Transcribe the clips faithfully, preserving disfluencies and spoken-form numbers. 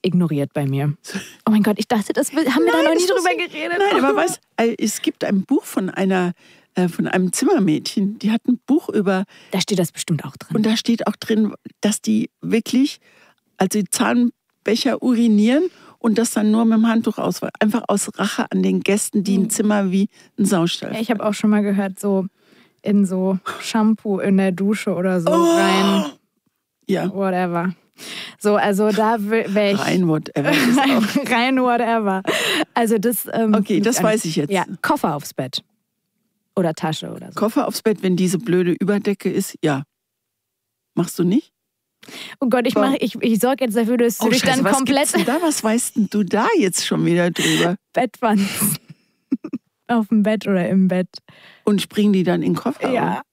ignoriert bei mir. Oh mein Gott, ich dachte, das will, haben wir Nein, da noch nie das drüber ist- geredet. Nein, aber weißt, äh, es gibt ein Buch von einer, äh, von einem Zimmermädchen, die hat ein Buch über, Da steht das bestimmt auch drin. und da steht auch drin, dass die wirklich, also die Zahnbecher urinieren und das dann nur mit dem Handtuch auswaschen. Einfach aus Rache an den Gästen, die ein Zimmer wie ein Saustall. Ja, ich habe auch schon mal gehört, so in so Shampoo in der Dusche oder so Oh! rein, Ja, whatever. So, also da wäre ich... rein whatever. ist rein, auch- rein whatever. Also das... Ähm, Okay, das weiß ich jetzt. Ja, Koffer aufs Bett. Oder Tasche oder so. Koffer aufs Bett, wenn diese blöde Überdecke ist, ja. Machst du nicht? Oh Gott, ich, mach, ich, ich sorge jetzt dafür, dass du dich dann was komplett gibt's denn da? Was weißt denn du da jetzt schon wieder drüber? Bettwanzen. Auf dem Bett oder im Bett. Und springen die dann in den Kofferraum? Ja.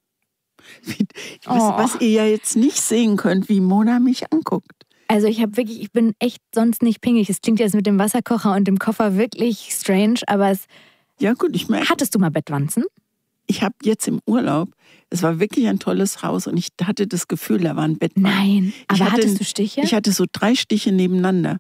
Was, Oh. was ihr ja jetzt nicht sehen könnt, wie Mona mich anguckt. Also ich habe wirklich, ich bin echt sonst nicht pingig. Es klingt jetzt mit dem Wasserkocher und dem Koffer wirklich strange, aber es, Ja gut, ich merke, hattest du mal Bettwanzen? ich habe jetzt im Urlaub, es war wirklich ein tolles Haus und ich hatte das Gefühl, da war ein Bett. Nein. Ich Aber hatte- hattest du Stiche? Ich hatte so drei Stiche nebeneinander.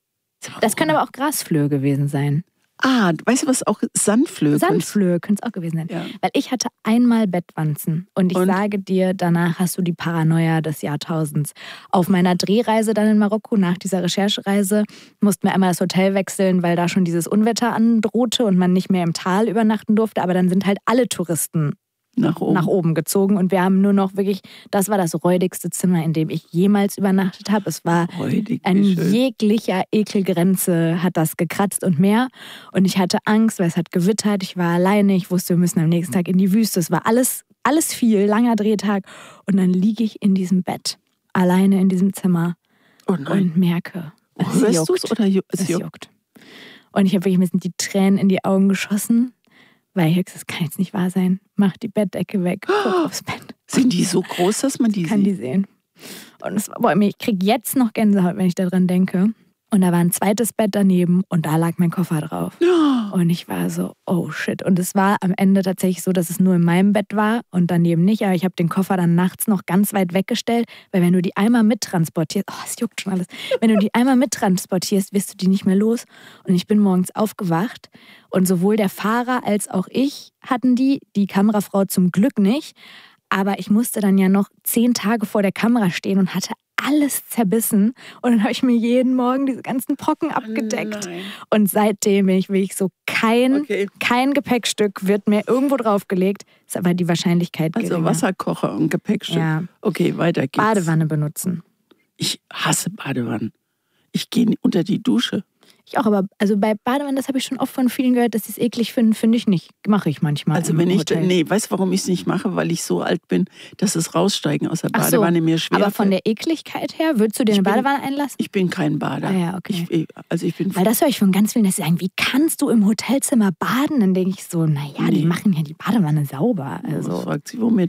Das können aber auch Grasflöhe gewesen sein. Ah, weißt du was, auch Sandflöhe. Sandflöhe können es auch gewesen sein. Ja. Weil ich hatte einmal Bettwanzen und ich Und? sage dir, danach hast du die Paranoia des Jahrtausends. Auf meiner Drehreise dann in Marokko, nach dieser Recherchereise, mussten wir einmal das Hotel wechseln, weil da schon dieses Unwetter androhte und man nicht mehr im Tal übernachten durfte. Aber dann sind halt alle Touristen Nach oben. nach oben gezogen und wir haben nur noch wirklich, das war das räudigste Zimmer, in dem ich jemals übernachtet habe. Es war Räudig, wie an schön. jeglicher Ekelgrenze hat das gekratzt und mehr. Und ich hatte Angst, weil es hat gewittert. Ich war alleine. Ich wusste, wir müssen am nächsten Tag in die Wüste. Es war alles, alles viel, langer Drehtag. Und dann liege ich in diesem Bett, alleine in diesem Zimmer Oh nein. und merke, es Hörst juckt. du es oder ju Es es juckt? juckt. Und ich habe wirklich ein bisschen die Tränen in die Augen geschossen, weil ich das kann jetzt nicht wahr sein. Mach die Bettdecke weg, guck aufs Bett. Sind die so groß, dass man die Kann sieht? die sehen. Und es war, boah, ich kriege jetzt noch Gänsehaut, wenn ich daran denke. Und da war ein zweites Bett daneben und da lag mein Koffer drauf. Und ich war so, oh shit. Und es war am Ende tatsächlich so, dass es nur in meinem Bett war und daneben nicht. Aber ich habe den Koffer dann nachts noch ganz weit weggestellt, weil wenn du die einmal mittransportierst, oh, es juckt schon alles. Wenn du die einmal mittransportierst, wirst du die nicht mehr los. Und ich bin morgens aufgewacht und sowohl der Fahrer als auch ich hatten die, die Kamerafrau zum Glück nicht. Aber ich musste dann ja noch zehn Tage vor der Kamera stehen und hatte alles zerbissen. Und dann habe ich mir jeden Morgen diese ganzen Brocken abgedeckt. Nein. Und seitdem bin ich wirklich so, kein, Okay. kein Gepäckstück wird mir irgendwo draufgelegt. Ist aber die Wahrscheinlichkeit Also geringer. Wasserkocher und Gepäckstück. Ja. Okay, weiter geht's. Badewanne benutzen. Ich hasse Badewannen. Ich gehe unter die Dusche. Ich auch, aber also bei Badewanne, das habe ich schon oft von vielen gehört, dass sie es eklig finden, finde ich nicht. Mache ich manchmal. Also im wenn ich, Hotel. nee, weißt du, warum ich es nicht mache? Weil ich so alt bin, dass das Raussteigen aus der Ach so, Badewanne mir schwer aber von fällt. der Ekligkeit her, würdest du dir Ich eine bin- Badewanne einlassen? Ich bin kein Bader. Ah ja, okay. Ich, also ich bin Weil das höre ich von ganz vielen, dass sie sagen, wie kannst du im Hotelzimmer baden? Dann denke ich so, naja, die Nee. machen ja die Badewanne sauber. Was Also. fragt sie, womit?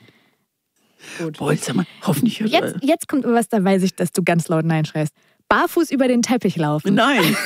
Gut. Boah, jetzt sag mal, hoffentlich hört Jetzt, jetzt kommt was, da weiß ich, dass du ganz laut Nein schreist. Barfuß über den Teppich laufen. Nein.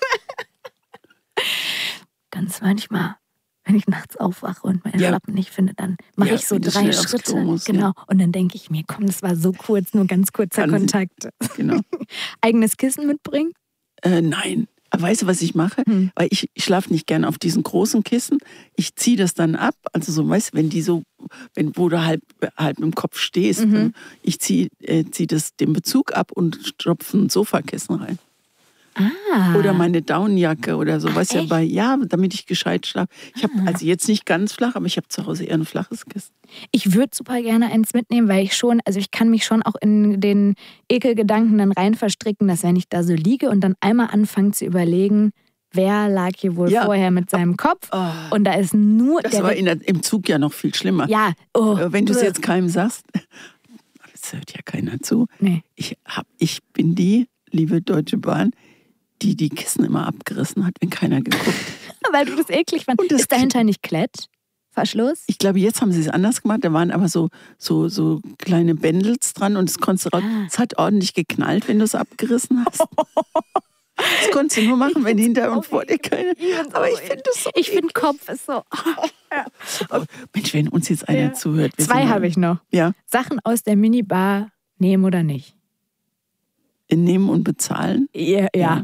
Ganz manchmal, wenn ich nachts aufwache und meine Ja. Schlappen nicht finde, dann mache Ja, ich so wenn du drei schnell aufs Schritte. Klo musst, genau. ja. Und dann denke ich mir, komm, das war so kurz, nur ganz kurzer Kann sie- Kontakt. Genau. Eigenes Kissen mitbringen? Äh, nein. Aber weißt du, was ich mache? Hm. Weil ich, ich schlafe nicht gerne auf diesen großen Kissen. Ich ziehe das dann ab. Also so, weißt du, wenn die so, wenn, wo du halb, halb im Kopf stehst, Mhm. dann, ich ziehe äh, zieh das den Bezug ab und stopfe ein Sofakissen rein. Ah. Oder meine Daunenjacke oder so. Ach, Weißt ja, echt? bei, ja, damit ich gescheit schlafe. Ich habe also jetzt nicht ganz flach, aber ich habe zu Hause eher ein flaches Kissen. Ich würde super gerne eins mitnehmen, weil ich schon, also ich kann mich schon auch in den Ekelgedanken dann rein verstricken, dass wenn ich da so liege und dann einmal anfange zu überlegen, wer lag hier wohl Ja. vorher mit seinem Kopf Oh, und da ist nur das der... war in der, im Zug ja noch viel schlimmer. ja, oh. Äh, Wenn du es Ugh. jetzt keinem sagst, das hört ja keiner zu. Nee. Ich, hab, ich bin die, liebe Deutsche Bahn, die die Kissen immer abgerissen hat, wenn keiner geguckt. Weil du das eklig fandst. Und das- Ist dahinter nicht Klettverschluss? Ich glaube, jetzt haben sie es anders gemacht. Da waren aber so, so, so kleine Bändels dran und es konntest du raus. Ah. Es hat ordentlich geknallt, wenn du es abgerissen hast. Das konntest du nur machen, wenn hinter und vor dir keine. Aber ich finde das so. Ich finde, Kopf ist so... Aber Mensch, wenn uns jetzt einer Ja. zuhört. wir Zwei sind- habe ich noch. Ja, Sachen aus der Minibar nehmen oder nicht? nehmen und bezahlen. Ja, ja. Ja.